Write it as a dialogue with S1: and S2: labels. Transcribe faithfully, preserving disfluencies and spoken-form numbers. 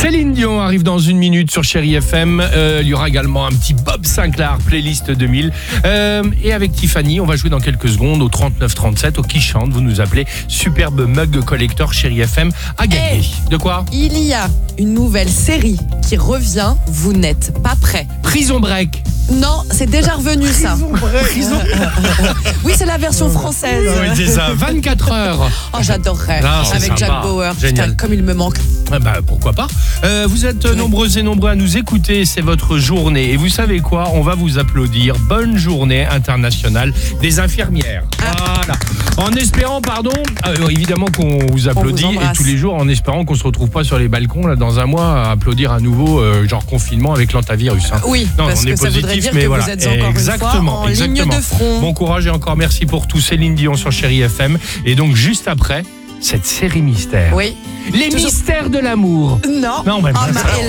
S1: Céline Dion arrive dans une minute sur Chérie F M. Euh, il y aura également un petit Bob Sinclair playlist deux mille. Euh, et avec Tiffany, on va jouer dans quelques secondes au trente-neuf trente-sept, au qui chante. Vous nous appelez superbe mug collector Chérie F M à gagner. Hey, de quoi?
S2: Il y a une nouvelle série qui revient. Vous n'êtes pas prêts.
S1: Prison Break.
S2: Non, c'est déjà revenu ça.
S1: Prison
S2: Oui, c'est la version française.
S1: Oui, c'est ça. vingt-quatre heures.
S2: Oh, j'adorerais.
S1: Ah, c'est
S2: avec
S1: sympa.
S2: Jack Bauer.
S1: Génial.
S2: Putain, comme il me manque.
S1: Ah bah, pourquoi pas. Euh, vous êtes
S2: Oui.
S1: nombreux et nombreux à nous écouter. C'est votre journée. Et vous savez quoi? On va vous applaudir. Bonne journée internationale des infirmières. Voilà. En espérant, pardon, euh, évidemment qu'on vous applaudit
S2: vous
S1: et
S2: embrasse.
S1: tous les jours en espérant qu'on se retrouve pas sur les balcons là dans un mois à applaudir à nouveau, euh, genre confinement avec l'antavirus. Hein.
S2: Oui,
S1: Non,
S2: parce
S1: on est
S2: que ça voudrait
S1: positif,
S2: dire
S1: mais
S2: que
S1: voilà.
S2: vous êtes encore
S1: exactement,
S2: une fois en
S1: exactement.
S2: ligne de front.
S1: Bon courage et encore merci pour tout. Céline Dion sur Chérie F M. Et donc juste après, cette série mystère.
S2: Oui.
S1: Les
S2: Toujours-
S1: mystères de l'amour.
S2: Non.
S1: Non, mais
S2: Ah,
S1: mince,
S2: bah,
S1: alors.
S2: et